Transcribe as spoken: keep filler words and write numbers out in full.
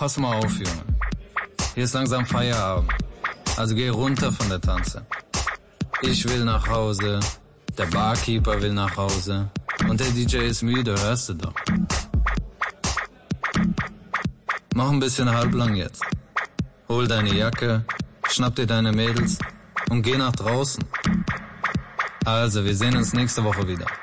pass mal auf, Junge. Hier ist langsam Feierabend. Also geh runter von der Tanze. Ich will nach Hause, der Barkeeper will nach Hause und der D J ist müde, hörst du doch. Mach ein bisschen halblang jetzt. Hol deine Jacke, schnapp dir deine Mädels und geh nach draußen. Also, wir sehen uns nächste Woche wieder.